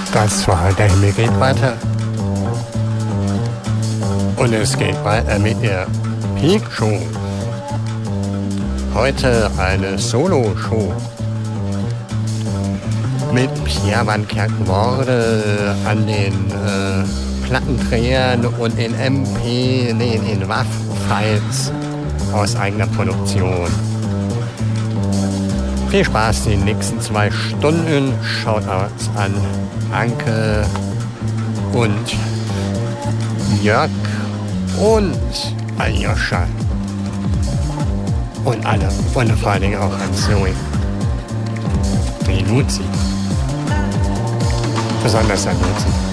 Das war Der Himmel geht weiter. Und es geht weiter mit der Peak Show. Heute eine Solo-Show. Mit Pierre van Kerkrade an den Plattendrehern und den in WAV-Files aus eigener Produktion. Viel Spaß die nächsten 2 Stunden. Shoutouts an Anke und Jörg und Aljoscha und alle und vor allen Dingen auch an Zoe, die Luzi, besonders an Luzi.